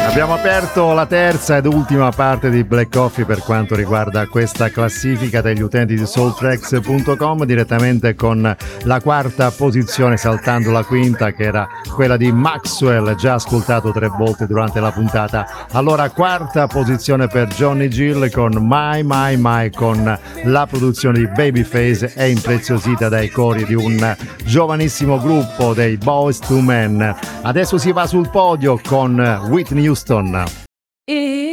Abbiamo aperto la terza ed ultima parte di Black Coffee per quanto riguarda questa classifica degli utenti di soultracks.com, direttamente con la quarta posizione, saltando la quinta che era quella di Maxwell, già ascoltato 3 volte durante la puntata. Allora, quarta posizione per Johnny Gill con My My My, con la produzione di Babyface e impreziosita dai cori di un giovanissimo gruppo dei Boyz II Men. Adesso si va sul podio con Whitney Houston.